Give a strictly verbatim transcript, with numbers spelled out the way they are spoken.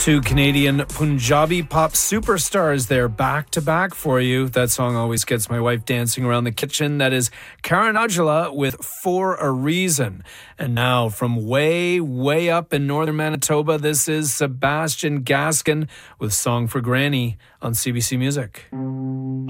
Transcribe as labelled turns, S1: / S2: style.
S1: Two Canadian Punjabi pop superstars there back to back for you. That song always gets my wife dancing around the kitchen. That is Karan Aujla with For a Reason. And now from way, way up in northern Manitoba, this is Sebastian Gaskin with Song for Granny on C B C Music.